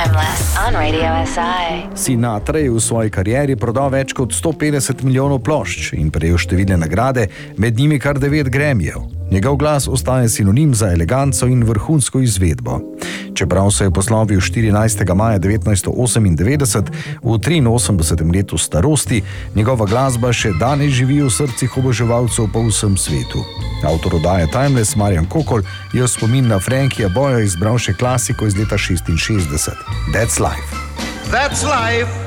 Timeless on Radio SI. Sinatra je v svoji karieri prodal več kot 150 milijonov plošč in prejel številne nagrade, med njimi kar 9 Grammyjev. Njegov glas ostaje sinonim za eleganco in vrhunsko izvedbo. Čeprav se je poslovil 14. maja 1998 v 83. letu starosti, njegova glasba še danes živi v srcih oboževalcev po vsem svetu. Avtor oddaje Timeless Marjan Kokol je v spomin na Frankija Boya izbral še klasiko iz leta 66. That's Life. That's life.